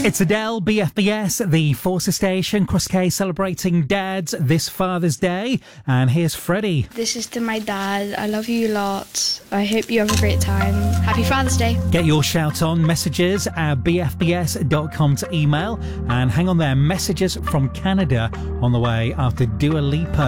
It's Adele, BFBS, the Forcer Station, Cross K celebrating dads this Father's Day. And here's Freddie. This is to my dad. I love you a lot. I hope you have a great time. Happy Father's Day. Get your shout on messages at bfbs.com to email. And hang on there, messages from Canada on the way after Dua Lipa.